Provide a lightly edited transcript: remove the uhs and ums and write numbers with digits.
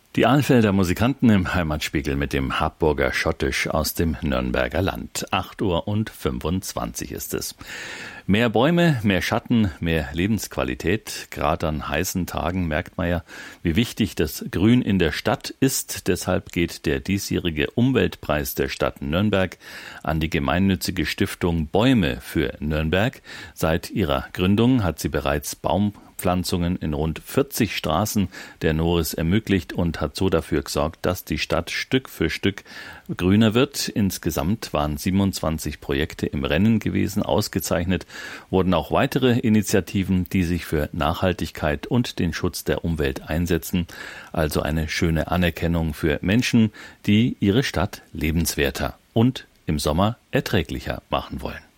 Die Alfelder Musikanten im Heimatspiegel mit dem Habburger Schottisch aus dem Nürnberger Land. 8:25 ist es. Mehr Bäume, mehr Schatten, mehr Lebensqualität. Gerade an heißen Tagen merkt man ja, wie wichtig das Grün in der Stadt ist. Deshalb geht der diesjährige Umweltpreis der Stadt Nürnberg an die gemeinnützige Stiftung Bäume für Nürnberg. Seit ihrer Gründung hat sie bereits Baumpflanzungen in rund 40 Straßen der Noris ermöglicht und hat so dafür gesorgt, dass die Stadt Stück für Stück grüner wird. Insgesamt waren 27 Projekte im Rennen gewesen. Ausgezeichnet wurden auch weitere Initiativen, die sich für Nachhaltigkeit und den Schutz der Umwelt einsetzen. Also eine schöne Anerkennung für Menschen, die ihre Stadt lebenswerter und im Sommer erträglicher machen wollen.